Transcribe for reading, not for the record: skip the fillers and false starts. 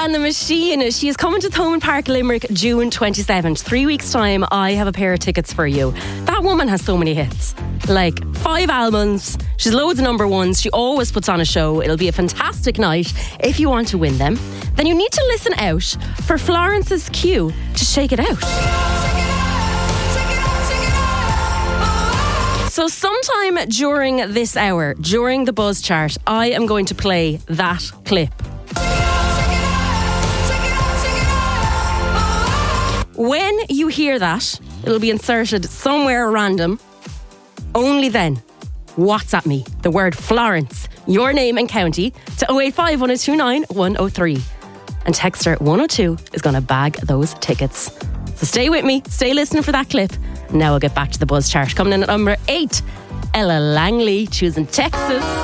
and the Machine. She is coming to Thomond Park, Limerick, June 27th. 3 weeks' time, I have a pair of tickets for you. That woman has so many hits. Like 5 albums. She's loads of number ones. She always puts on a show. It'll be a fantastic night. If you want to win them, then you need to listen out for Florence's cue to Shake It Out. So sometime during this hour, during the Buzz Chart, I am going to play that clip. When you hear that, it'll be inserted somewhere random. Only then, WhatsApp me the word Florence, your name and county, to 085 1029 103. And Texter 102 is going to bag those tickets. So stay with me, stay listening for that clip. Now we'll get back to the Buzz Chart. Coming in at number 8, Ella Langley, choosing Texas.